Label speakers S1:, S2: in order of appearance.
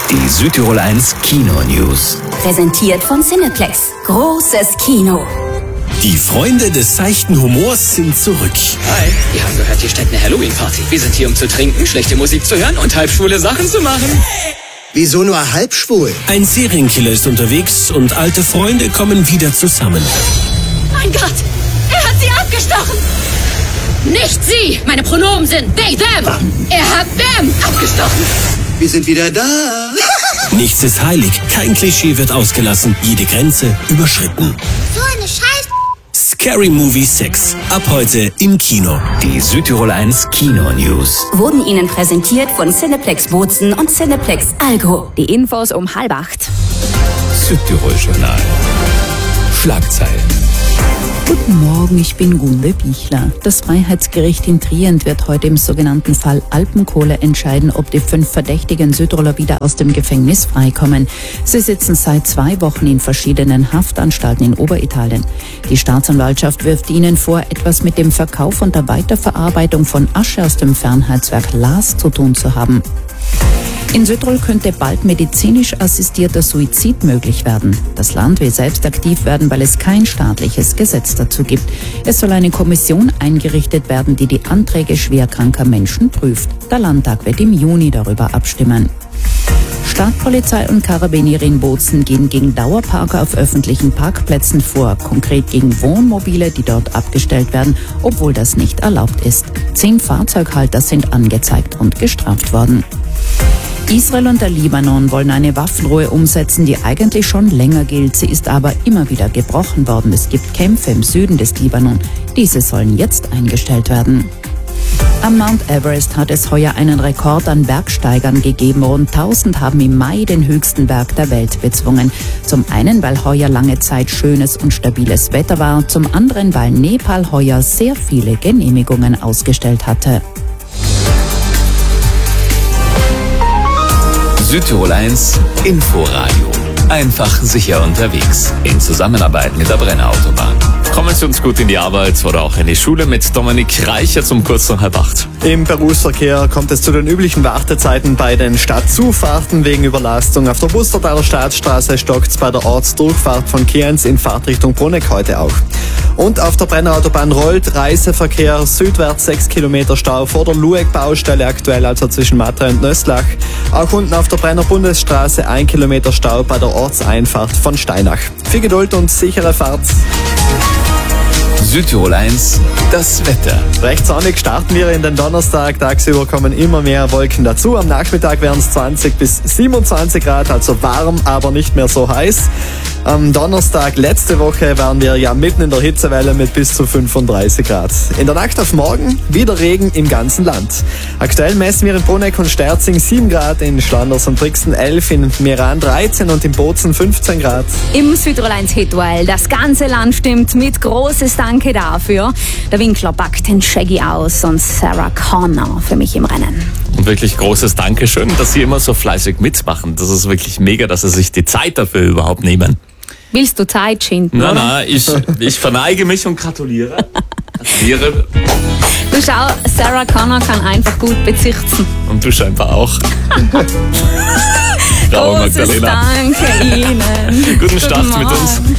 S1: Die Südtirol 1 Kino-News.
S2: Präsentiert von Cineplex. Großes Kino.
S3: Die Freunde des seichten Humors sind zurück.
S4: Hi, wir haben gehört, hier steht eine Halloween-Party. Wir sind hier, um zu trinken, schlechte Musik zu hören und halbschwule Sachen zu machen.
S5: Wieso nur halbschwul?
S3: Ein Serienkiller ist unterwegs und alte Freunde kommen wieder zusammen.
S6: Mein Gott, er hat sie abgestochen. Nicht sie, meine Pronomen sind they, them. Er hat them abgestochen.
S5: Wir sind wieder da.
S3: Nichts ist heilig, kein Klischee wird ausgelassen, jede Grenze überschritten.
S6: So eine Scheiße.
S3: Scary Movie 6, ab heute im Kino.
S1: Die Südtirol 1 Kino-News.
S2: Wurden Ihnen präsentiert von Cineplex Bozen und Cineplex Algo. Die Infos um 7:30.
S1: Südtirol-Journal. Schlagzeilen.
S7: Guten Morgen, ich bin Gunde Bichler. Das Freiheitsgericht in Trient wird heute im sogenannten Fall Alpenkohle entscheiden, ob die 5 verdächtigen Südtiroler wieder aus dem Gefängnis freikommen. Sie sitzen seit 2 Wochen in verschiedenen Haftanstalten in Oberitalien. Die Staatsanwaltschaft wirft ihnen vor, etwas mit dem Verkauf und der Weiterverarbeitung von Asche aus dem Fernheitswerk Lars zu tun zu haben. In Südtirol könnte bald medizinisch assistierter Suizid möglich werden. Das Land will selbst aktiv werden, weil es kein staatliches Gesetz dazu gibt. Es soll eine Kommission eingerichtet werden, die die Anträge schwerkranker Menschen prüft. Der Landtag wird im Juni darüber abstimmen. Stadtpolizei und Karabinieri in Bozen gehen gegen Dauerparker auf öffentlichen Parkplätzen vor, konkret gegen Wohnmobile, die dort abgestellt werden, obwohl das nicht erlaubt ist. 10 Fahrzeughalter sind angezeigt und gestraft worden. Israel und der Libanon wollen eine Waffenruhe umsetzen, die eigentlich schon länger gilt. Sie ist aber immer wieder gebrochen worden. Es gibt Kämpfe im Süden des Libanon. Diese sollen jetzt eingestellt werden. Am Mount Everest hat es heuer einen Rekord an Bergsteigern gegeben. Rund 1000 haben im Mai den höchsten Berg der Welt bezwungen. Zum einen, weil heuer lange Zeit schönes und stabiles Wetter war. Zum anderen, weil Nepal heuer sehr viele Genehmigungen ausgestellt hatte.
S1: Südtirol 1 Inforadio. Einfach sicher unterwegs. In Zusammenarbeit mit der Brenner Autobahn.
S8: Kommen Sie uns gut in die Arbeit oder auch in die Schule mit Dominik Reicher zum kurz nach 7:30.
S9: Im Berufsverkehr kommt es zu den üblichen Wartezeiten bei den Stadtzufahrten wegen Überlastung. Auf der Bustertaler Staatsstraße stockt's bei der Ortsdurchfahrt von Kienz in Fahrtrichtung Bruneck heute auch. Und auf der Brenner Autobahn rollt Reiseverkehr südwärts 6 Kilometer Stau vor der Lueck-Baustelle aktuell, also zwischen Matra und Nöstlach. Auch unten auf der Brenner Bundesstraße 1 Kilometer Stau bei der Ortseinfahrt von Steinach. Viel Geduld und sichere Fahrt.
S1: Südtirol 1, das Wetter.
S9: Recht sonnig starten wir in den Donnerstag. Tagsüber kommen immer mehr Wolken dazu. Am Nachmittag werden es 20 bis 27 Grad, also warm, aber nicht mehr so heiß. Am Donnerstag letzte Woche waren wir ja mitten in der Hitzewelle mit bis zu 35 Grad. In der Nacht auf morgen wieder Regen im ganzen Land. Aktuell messen wir in Bruneck und Sterzing 7 Grad, in Schlanders und Brixen 11, in Meran 13 und in Bozen 15 Grad.
S2: Im Südtirol 1 Hitwell. Das ganze Land stimmt mit. Großes Danke dafür. Der Winkler packt den Shaggy aus und Sarah Connor für mich im Rennen.
S8: Und wirklich großes Dankeschön, dass Sie immer so fleißig mitmachen. Das ist wirklich mega, dass Sie sich die Zeit dafür überhaupt nehmen.
S2: Willst du Zeit schinden?
S8: Nein, ich verneige mich und gratuliere.
S2: Du schau, Sarah Connor kann einfach gut bezichzen.
S8: Und du scheinbar auch. Bravo,
S2: Großes
S8: Magdalena.
S2: Danke Ihnen.
S8: Guten Start mit uns.